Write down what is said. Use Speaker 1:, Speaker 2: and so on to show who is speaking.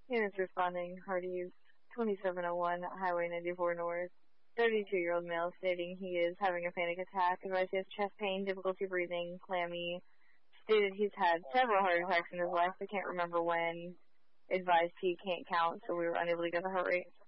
Speaker 1: Units responding, Hardee's 2701, Highway 94 North. 32-year-old male stating he is having a panic attack. Advised he has chest pain, difficulty breathing, clammy. Stated he's had several heart attacks in his life, but can't remember when. Advised he can't count, so we were unable to get the heart rate.